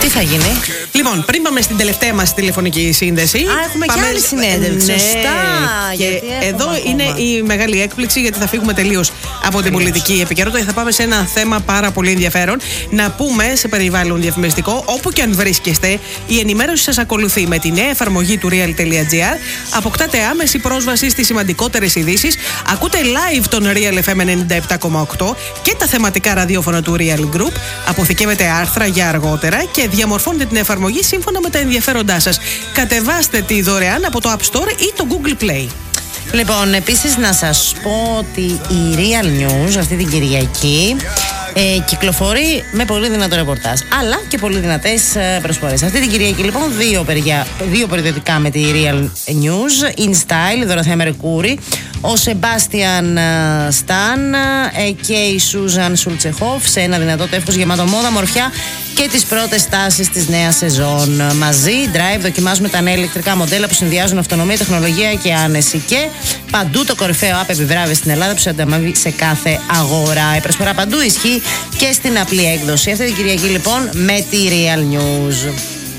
Τι θα γίνει? Λοιπόν, πριν πάμε στην τελευταία μας τηλεφωνική σύνδεση. Έχουμε και άλλη συνέντευξη. Σωστά. Και εδώ είναι η μεγάλη έκπληξη, γιατί θα φύγουμε τελείως από την πολιτική επικαιρότητα και θα πάμε σε ένα θέμα πάρα πολύ ενδιαφέρον. Να πούμε σε περιβάλλον διαφημιστικό, όπου και αν βρίσκεστε, η ενημέρωση σας ακολουθεί. Με τη νέα εφαρμογή του real.gr αποκτάτε άμεση πρόσβαση στις σημαντικότερες ειδήσεις, ακούτε live τον Real FM 97,8 και τα θεματικά ραδιόφωνα του Real Group, αποθηκεύετε άρθρα για αργότερα και διαμορφώνετε την εφαρμογή σύμφωνα με τα ενδιαφέροντά σας. Κατεβάστε τη δωρεάν από το App Store ή το Google Play. Λοιπόν, επίσης να σας πω ότι η Real News αυτή την Κυριακή κυκλοφορεί με πολύ δυνατό ρεπορτάζ, αλλά και πολύ δυνατές προσφορές. Αυτή την Κυριακή λοιπόν δύο περιοδικά με τη Real News, In Style, η Δωροθέα Μερκούρη, ο Σεμπάστιαν Σταν και η Σούζαν Σουλτσεχόφ σε ένα δυνατό τεύχος γεμάτο μόδα, μορφιά και τις πρώτες τάσεις της νέας σεζόν. Μαζί, Drive, δοκιμάζουμε τα νέα ηλεκτρικά μοντέλα που συνδυάζουν αυτονομία, τεχνολογία και άνεση. Και παντού το κορυφαίο app επιβράβευση στην Ελλάδα που σε ανταμείβει σε κάθε αγορά. Η προσφορά παντού ισχύει και στην απλή έκδοση. Αυτή την Κυριακή λοιπόν με τη Real News.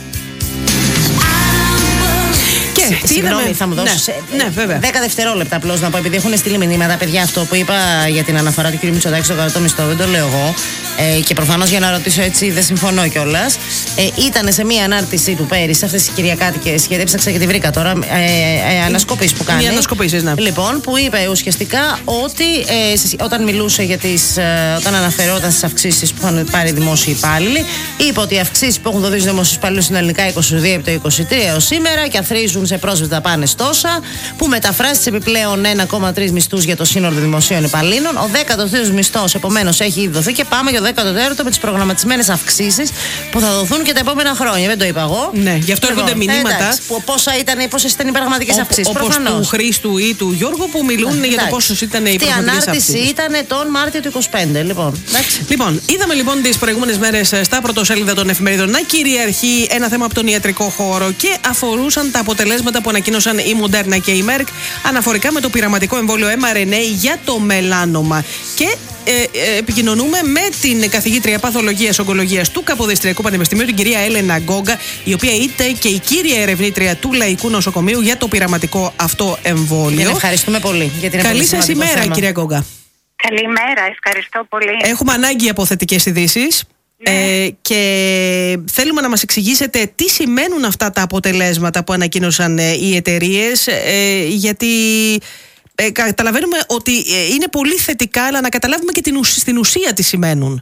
Συγγνώμη, θα μου δώσεις 10 δευτερόλεπτα απλώς να πω, επειδή έχουν στείλει μηνύματα, παιδιά, αυτό που είπα για την αναφορά του κ. Μητσοτάκη στο κρατό μισθό, δεν το λέω εγώ. Και προφανώς για να ρωτήσω έτσι δεν συμφωνώ κιόλας. Ήταν σε μία ανάρτηση του πέρυσι, αυτές οι κυριακάτικες, γιατί έψαξα και τη βρήκα τώρα, ανασκοπήσεις που κάνει. Ανασκοπήσεις, ναι. Λοιπόν, που είπε ουσιαστικά ότι όταν μιλούσε για όταν αναφερόταν στις αυξήσεις που είχαν πάρει οι δημόσιοι υπάλληλοι, είπε ότι οι αυξήσεις που έχουν δοθεί στους δημόσιους υπαλλήλους στην ελληνικά 22 από το 23 έως σήμερα και αθροίζουν σε πρόσβαση δαπάνες τόσα, που μεταφράζει τις επιπλέον 1,3 μισθούς για το σύνολο των δημοσίων υπαλλήλων. Ο 13ος μισθός επομένως έχει ήδη δοθεί και πάμε για το 14ο με τις προγραμματισμένες αυξήσεις που θα δοθούν και τα επόμενα χρόνια. Δεν το είπα εγώ. Ναι, γι' αυτό έρχονται μηνύματα. Πόσες ήταν οι πραγματικές αυξήσεις. Όπως του Χρήστου ή του Γιώργου που μιλούν για το πόσες ήταν οι πραγματικές αυξήσεις. Η ανάρτηση ήταν τον Μάρτιο του 25. Λοιπόν, είδαμε λοιπόν τις προηγούμενες μέρες στα πρωτοσέλιδα των εφημερίδων να κυριαρχεί ένα θέμα από τον ιατρικό χώρο και αφορούσαν τα αποτελέσματα που ανακοίνωσαν η Moderna και η Merck αναφορικά με το πειραματικό εμβόλιο mRNA για το μελάνομα. Και επικοινωνούμε με την καθηγήτρια παθολογίας ογκολογίας του Καποδιστριακού Πανεπιστημίου, την κυρία Έλενα Γκόγκα, η οποία είναι και η κύρια ερευνήτρια του Λαϊκού Νοσοκομείου για το πειραματικό αυτό εμβόλιο. Ευχαριστούμε πολύ για την Καλή σας ημέρα, κυρία Γκόγκα. Καλημέρα, ευχαριστώ πολύ. Έχουμε ανάγκη από θετικές ειδήσεις. Και θέλουμε να μας εξηγήσετε τι σημαίνουν αυτά τα αποτελέσματα που ανακοίνωσαν οι εταιρείες, γιατί καταλαβαίνουμε ότι είναι πολύ θετικά, αλλά να καταλάβουμε και στην ουσία τι σημαίνουν.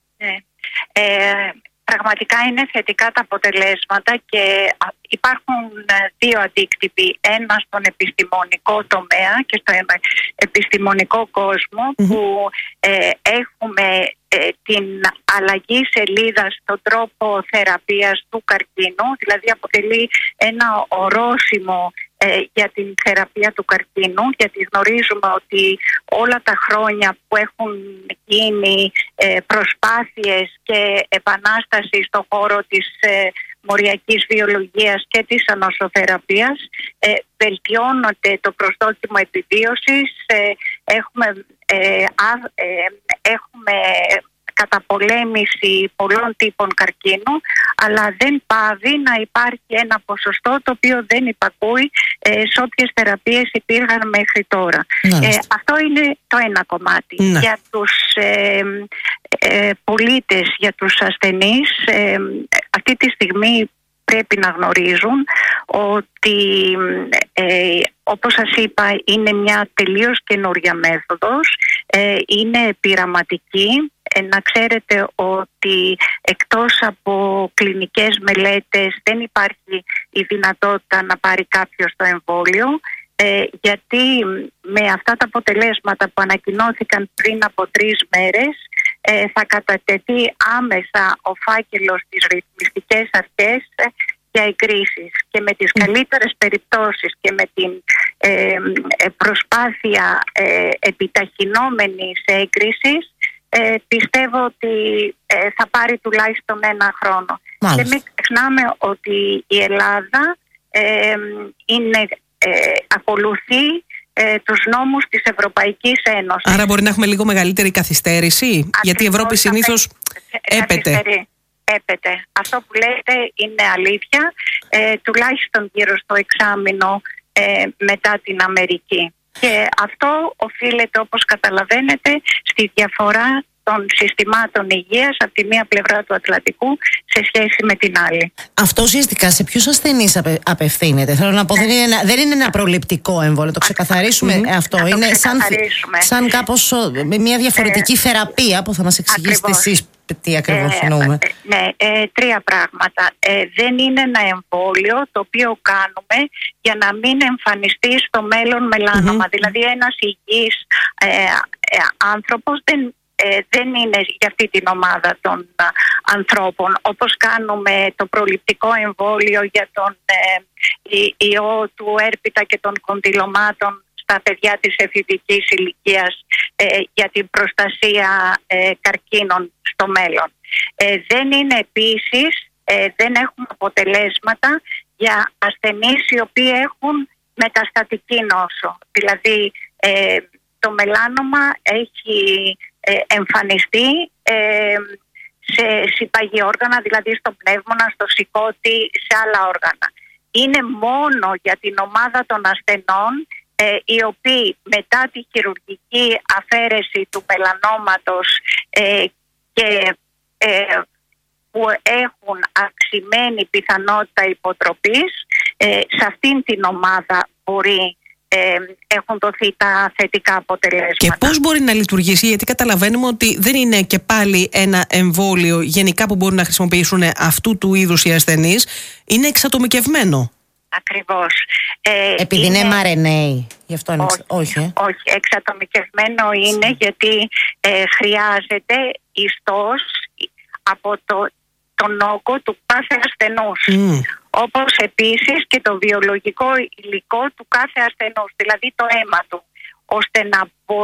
Πραγματικά είναι θετικά τα αποτελέσματα και υπάρχουν δύο αντίκτυποι. Ένα στον επιστημονικό τομέα και στον επιστημονικό κόσμο, που έχουμε την αλλαγή σελίδα στον τρόπο θεραπείας του καρκίνου, δηλαδή αποτελεί ένα ορόσημο για την θεραπεία του καρκίνου, γιατί γνωρίζουμε ότι όλα τα χρόνια που έχουν γίνει προσπάθειες και επανάσταση στον χώρο της μοριακής βιολογίας και της ανοσοθεραπείας βελτιώνονται το προσδόκιμο επιβίωσης, έχουμε καταπολέμηση πολλών τύπων καρκίνου, αλλά δεν πάβει να υπάρχει ένα ποσοστό το οποίο δεν υπακούει σε όποιες θεραπείες υπήρχαν μέχρι τώρα. Αυτό είναι το ένα κομμάτι. Για τους πολίτες, για τους ασθενείς, αυτή τη στιγμή πρέπει να γνωρίζουν ότι όπως σας είπα είναι μια τελείως καινούρια μέθοδος, είναι πειραματική. Να ξέρετε ότι εκτός από κλινικές μελέτες δεν υπάρχει η δυνατότητα να πάρει κάποιος το εμβόλιο, γιατί με αυτά τα αποτελέσματα που ανακοινώθηκαν πριν από 3 μέρες θα κατατεθεί άμεσα ο φάκελος στις ρυθμιστικές αρχές για εγκρίσεις, και με τις καλύτερες περιπτώσεις και με την προσπάθεια επιταχυνόμενης έγκρισης πιστεύω ότι θα πάρει τουλάχιστον 1 χρόνο. Και μην ξεχνάμε ότι η Ελλάδα ακολουθεί τους νόμους της Ευρωπαϊκής Ένωσης. Άρα μπορεί να έχουμε λίγο μεγαλύτερη καθυστέρηση, γιατί η Ευρώπη συνήθως έπεται. έπεται. Αυτό που λέτε είναι αλήθεια, τουλάχιστον γύρω στο εξάμηνο μετά την Αμερική. Και αυτό οφείλεται, όπως καταλαβαίνετε, στη διαφορά των συστημάτων υγείας από τη μία πλευρά του Ατλαντικού σε σχέση με την άλλη. Αυτό ουσιαστικά σε ποιους ασθενείς απευθύνεται? Θέλω να πω, δεν είναι ένα προληπτικό εμβόλιο, το ξεκαθαρίσουμε αυτό. Είναι σαν κάπως μια διαφορετική θεραπεία που θα μας εξηγήσετε εσείς τι ακριβώς εννοούμε. Ναι, τρία πράγματα. Δεν είναι ένα εμβόλιο το οποίο κάνουμε για να μην εμφανιστεί στο μέλλον μελάνομα. Δηλαδή ένας υγιής άνθρωπος δεν είναι για αυτή την ομάδα των ανθρώπων, όπως κάνουμε το προληπτικό εμβόλιο για τον ιό του έρπιτα και των κοντιλωμάτων στα παιδιά της εφηβικής ηλικίας για την προστασία καρκίνων στο μέλλον. Δεν είναι επίσης, δεν έχουμε αποτελέσματα για ασθενείς οι οποίοι έχουν μεταστατική νόσο. Δηλαδή το μελάνομα έχει εμφανιστεί σε συμπαγή όργανα, δηλαδή στο πνεύμονα, στο σηκώτη, σε άλλα όργανα. Είναι μόνο για την ομάδα των ασθενών οι οποίοι μετά τη χειρουργική αφαίρεση του μελανόματος και που έχουν αυξημένη πιθανότητα υποτροπής, σε αυτήν την ομάδα έχουν δοθεί τα θετικά αποτελέσματα. Και πώς μπορεί να λειτουργήσει, γιατί καταλαβαίνουμε ότι δεν είναι και πάλι ένα εμβόλιο γενικά που μπορούν να χρησιμοποιήσουν αυτού του είδους οι ασθενείς, είναι εξατομικευμένο. Ακριβώς. Επειδή είναι mRNA, γι' αυτό είναι όχι. Όχι, εξατομικευμένο είναι γιατί χρειάζεται ιστός από τον όγκο του κάθε ασθενούς. Όπως επίσης και το βιολογικό υλικό του κάθε ασθενούς, δηλαδή το αίμα του, ώστε να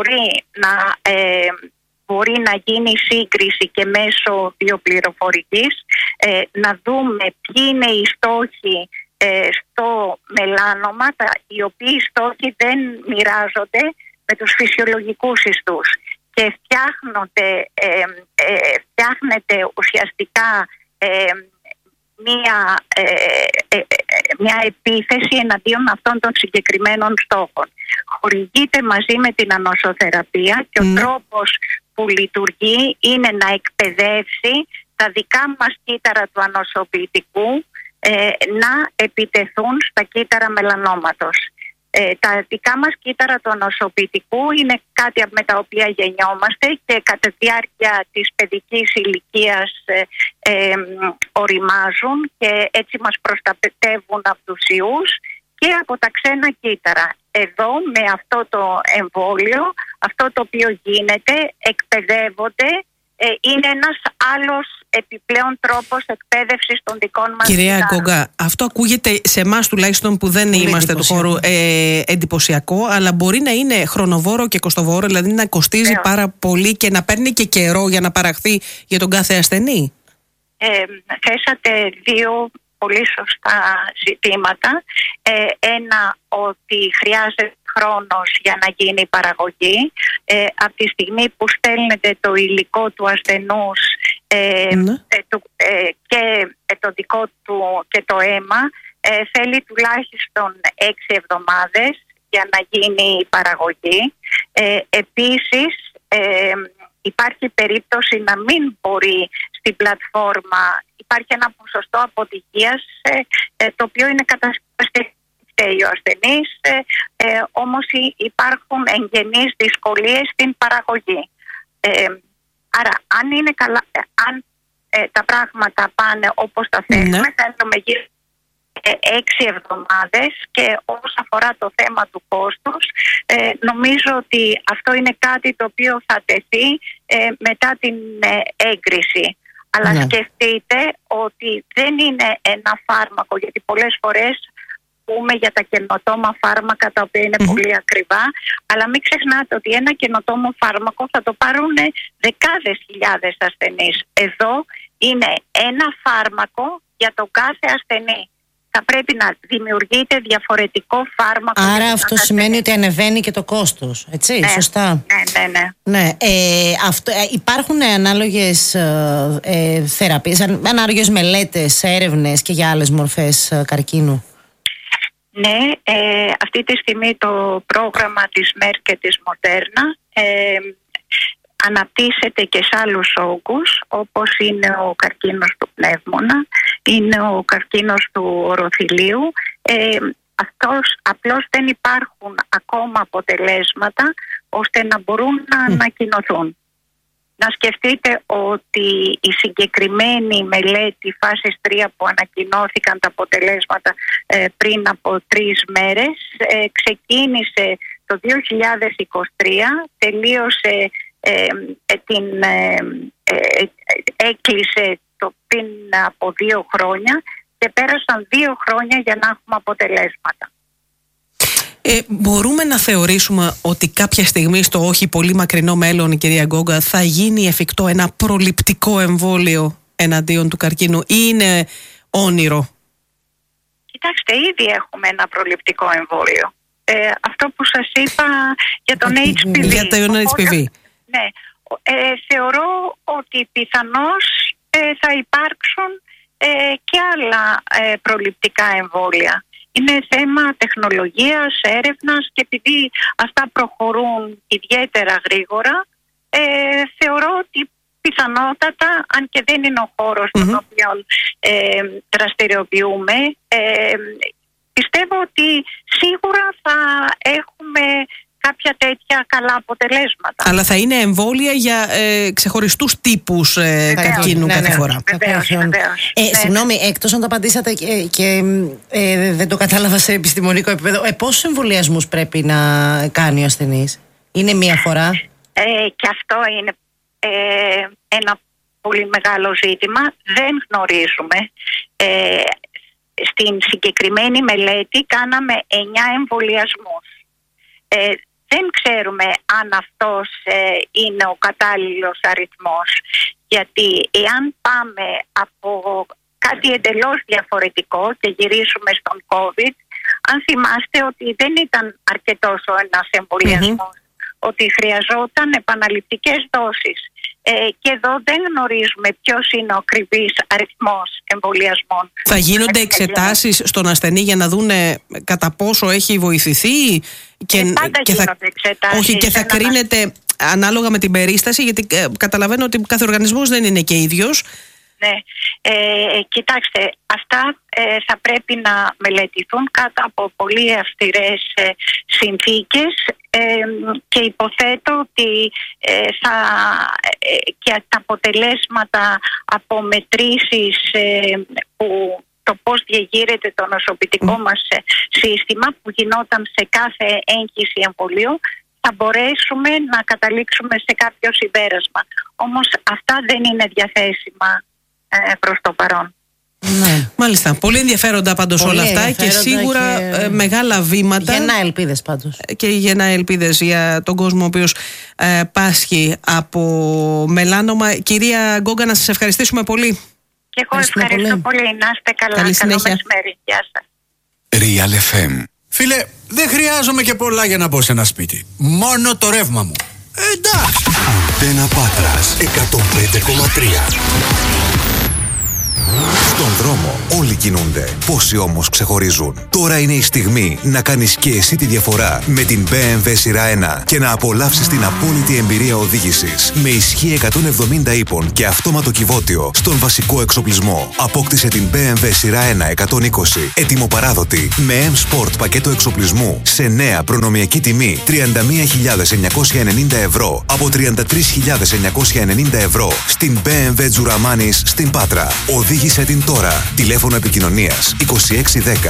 μπορεί να γίνει σύγκριση και μέσω βιοπληροφορικής, να δούμε ποιοι είναι οι στόχοι στο μελάνομα, οι οποίοι στόχοι δεν μοιράζονται με τους φυσιολογικούς ιστούς και φτιάχνεται ουσιαστικά μια επίθεση εναντίον αυτών των συγκεκριμένων στόχων. Χορηγείται μαζί με την ανοσοθεραπεία και ο τρόπος που λειτουργεί είναι να εκπαιδεύσει τα δικά μας κύτταρα του ανοσοποιητικού να επιτεθούν στα κύτταρα μελανόματος. Τα δικά μας κύτταρα του ανοσοποιητικού είναι κάτι με τα οποία γεννιόμαστε και κατά τη διάρκεια της παιδικής ηλικίας οριμάζουν και έτσι μας προστατεύουν από τους ιούς και από τα ξένα κύτταρα. Εδώ με αυτό το εμβόλιο, αυτό το οποίο γίνεται, εκπαιδεύονται, είναι ένας άλλος επιπλέον τρόπος εκπαίδευσης των δικών μας. Κυρία Γκόγκα, αυτό ακούγεται σε εμάς τουλάχιστον που δεν είμαστε του χώρου εντυπωσιακό, αλλά μπορεί να είναι χρονοβόρο και κοστοβόρο, δηλαδή να κοστίζει πάρα πολύ και να παίρνει και καιρό για να παραχθεί για τον κάθε ασθενή. Θέσατε δύο πολύ σωστά ζητήματα. Ένα, ότι χρειάζεται χρόνος για να γίνει η παραγωγή. Από τη στιγμή που στέλνετε το υλικό του ασθενούς και το δικό του και το αίμα, θέλει τουλάχιστον 6 εβδομάδες για να γίνει η παραγωγή. Επίσης υπάρχει περίπτωση να μην μπορεί στην πλατφόρμα, υπάρχει ένα ποσοστό αποτυχίας το οποίο είναι κατασκευαστικό ο ασθενής, όμως υπάρχουν εγγενείς δυσκολίες στην παραγωγή. Άρα αν είναι καλά, αν τα πράγματα πάνε όπως τα θέλουμε, θέλουμε γύρω 6 εβδομάδες, και όσο αφορά το θέμα του κόστους, νομίζω ότι αυτό είναι κάτι το οποίο θα τεθεί μετά την έγκριση. Αλλά σκεφτείτε ότι δεν είναι ένα φάρμακο, γιατί πολλές φορές πούμε για τα καινοτόμα φάρμακα τα οποία είναι πολύ ακριβά, αλλά μην ξεχνάτε ότι ένα καινοτόμο φάρμακο θα το πάρουν δεκάδες χιλιάδες ασθενείς. Εδώ είναι ένα φάρμακο για το κάθε ασθενή. θα πρέπει να δημιουργείται διαφορετικό φάρμακο. Άρα αυτό σημαίνει ότι ανεβαίνει και το κόστος, έτσι, ναι, σωστά? Ναι. Υπάρχουν ανάλογες θεραπείες, ανάλογες μελέτες, έρευνες και για άλλες μορφές καρκίνου? Ναι, αυτή τη στιγμή το πρόγραμμα της Merck και της Moderna αναπτύσσεται και σε άλλους όγκους, όπως είναι ο καρκίνος του πνεύμονα, είναι ο καρκίνος του οροθυλίου. Απλώς δεν υπάρχουν ακόμα αποτελέσματα ώστε να μπορούν να ανακοινωθούν. Να σκεφτείτε ότι η συγκεκριμένη μελέτη φάσης 3 που ανακοινώθηκαν τα αποτελέσματα πριν από 3 μέρες ξεκίνησε το 2023, τελείωσε έκλεισε πριν από 2 χρόνια και πέρασαν 2 χρόνια για να έχουμε αποτελέσματα. Μπορούμε να θεωρήσουμε ότι κάποια στιγμή στο όχι πολύ μακρινό μέλλον, κυρία Γκόγκα, θα γίνει εφικτό ένα προληπτικό εμβόλιο εναντίον του καρκίνου, ή είναι όνειρο? Κοιτάξτε, ήδη έχουμε ένα προληπτικό εμβόλιο. Αυτό που σας είπα για τον HPV. Για τον HPV. Ναι. Θεωρώ ότι πιθανώς θα υπάρξουν και άλλα προληπτικά εμβόλια. Είναι θέμα τεχνολογίας, έρευνας, και επειδή αυτά προχωρούν ιδιαίτερα γρήγορα, θεωρώ ότι πιθανότατα, αν και δεν είναι ο χώρος στον οποίο δραστηριοποιούμε, πιστεύω ότι σίγουρα θα έχουμε κάποια τέτοια καλά αποτελέσματα. Αλλά θα είναι εμβόλια για ξεχωριστούς τύπους καρκίνου κάθε φορά. Βεβαίως. Συγγνώμη, εκτός αν το απαντήσατε και δεν το κατάλαβα σε επιστημονικό επίπεδο, πόσους εμβολιασμούς πρέπει να κάνει ο ασθενής? Είναι μία φορά? Και αυτό είναι ένα πολύ μεγάλο ζήτημα. Δεν γνωρίζουμε. Στην συγκεκριμένη μελέτη κάναμε 9 εμβολιασμούς. Δεν ξέρουμε αν αυτός είναι ο κατάλληλος αριθμός, γιατί εάν πάμε από κάτι εντελώς διαφορετικό και γυρίσουμε στον COVID, αν θυμάστε ότι δεν ήταν αρκετός ο ένας εμβολιασμός, ότι χρειαζόταν επαναληπτικές δόσεις. Και εδώ δεν γνωρίζουμε ποιος είναι ο ακριβής αριθμός εμβολιασμών. Θα γίνονται εξετάσεις στον ασθενή για να δούνε κατά πόσο έχει βοηθηθεί? Πάντα γίνονται εξετάσεις. Όχι, και θα κρίνεται ανάλογα με την περίσταση, γιατί καταλαβαίνω ότι κάθε οργανισμός δεν είναι και ίδιος. Ναι, κοιτάξτε, αυτά θα πρέπει να μελετηθούν κάτω από πολύ αυστηρές συνθήκες, και υποθέτω ότι και τα αποτελέσματα από μετρήσεις που το πώς διεγείρεται το νοσοποιητικό μας σύστημα που γινόταν σε κάθε έγχυση εμβολίου, θα μπορέσουμε να καταλήξουμε σε κάποιο συμπέρασμα. Όμως αυτά δεν είναι διαθέσιμα προς το παρόν. Ναι. Μάλιστα. Πολύ ενδιαφέροντα πάντως όλα αυτά και σίγουρα και μεγάλα βήματα. Γεννά ελπίδες πάντως. Και γεννά ελπίδες για τον κόσμο ο οποίος πάσχει από μελάνομα. Κυρία Γκόγκα, να σας ευχαριστήσουμε πολύ. Και εγώ ευχαριστώ πολύ. Να είστε καλά. Καλή συνέχεια. Καλό μεσημέρι. Γεια σας. Real FM. Φίλε, δεν χρειάζομαι και πολλά για να μπω σε ένα σπίτι. Μόνο το ρεύμα μου. Εντάξει. Αντένα Πάτρας 105,3. Στον δρόμο όλοι κινούνται. Πόσοι όμως ξεχωρίζουν? Τώρα είναι η στιγμή να κάνεις και εσύ τη διαφορά με την BMW σειρά 1 και να απολαύσεις την απόλυτη εμπειρία οδήγησης με ισχύ 170 ύπων και αυτόματο κυβότιο στον βασικό εξοπλισμό. Απόκτησε την BMW σειρά 1 120 έτοιμο-παράδοτη με M-Sport πακέτο εξοπλισμού σε νέα προνομιακή τιμή 31.990 ευρώ από 33.990 ευρώ στην BMW Τζουραμάνης στην Πάτρα. Οδήγησε την τώρα. Τηλέφωνο επικοινωνίας 2610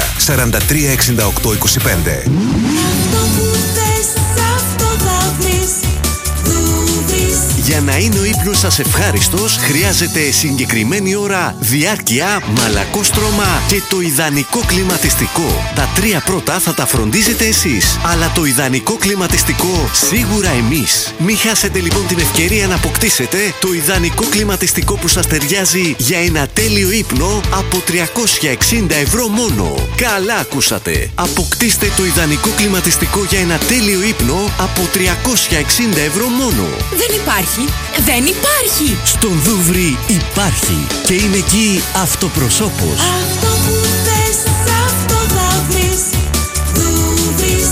436825. Για να είναι ο ύπνος σας ευχάριστος, χρειάζεται συγκεκριμένη ώρα, διάρκεια, μαλακόστρωμα και το ιδανικό κλιματιστικό. Τα τρία πρώτα θα τα φροντίζετε εσείς, αλλά το ιδανικό κλιματιστικό σίγουρα εμείς. Μην χάσετε λοιπόν την ευκαιρία να αποκτήσετε το ιδανικό κλιματιστικό που σας ταιριάζει για ένα τέλειο ύπνο από 360 ευρώ μόνο. Καλά ακούσατε! Αποκτήστε το ιδανικό κλιματιστικό για ένα τέλειο ύπνο από 360 ευρώ μόνο. Δεν υπάρχει! Δεν υπάρχει! Στον Δούβρι υπάρχει και είναι εκεί αυτοπροσώπος. Αυτό που θες, αυτό θα βρεις. Δούβρις.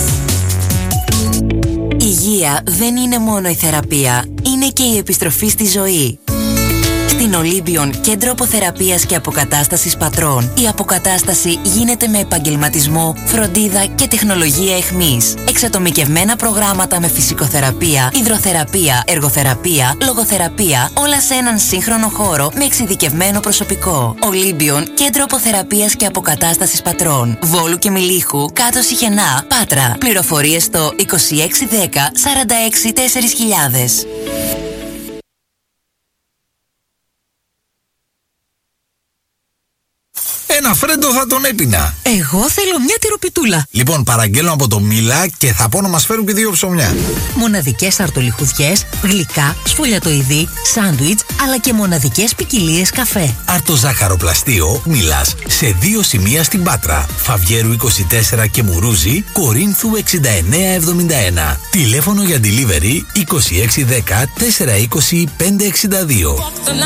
Η υγεία δεν είναι μόνο η θεραπεία, είναι και η επιστροφή στη ζωή. Στην Ολύμπιον, κέντρο αποθεραπείας και αποκατάστασης πατρών, η αποκατάσταση γίνεται με επαγγελματισμό, φροντίδα και τεχνολογία εχμής. Εξατομικευμένα προγράμματα με φυσικοθεραπεία, υδροθεραπεία, εργοθεραπεία, λογοθεραπεία, όλα σε έναν σύγχρονο χώρο με εξειδικευμένο προσωπικό. Ολύμπιον, κέντρο αποθεραπείας και αποκατάστασης πατρών. Βόλου και Μιλίχου, κάτω Σιχενά, Πάτρα. Πληροφορίες στο 2610 46 4000. Ένα φρέντο θα τον έπινα. Εγώ θέλω μια τυροπιτούλα. Λοιπόν, παραγγέλνω από το Μίλα και θα πω να μας φέρουν και 2 ψωμιά. Μοναδικές αρτολιχουδιές, γλυκά, σφολιατοειδή, σάντουιτς, αλλά και μοναδικές ποικιλίες καφέ. Αρτοζάχαροπλαστείο Μίλας σε 2 σημεία στην Πάτρα. Φαβιέρου 24 και Μουρούζι, Κορίνθου 6971. Τηλέφωνο για delivery 2610 420 562.